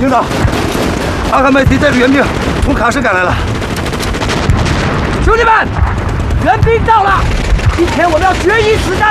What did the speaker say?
领导，阿汗麦提带着援兵从卡什赶来了。 兄弟们，援兵到了！今天我们要决一死战！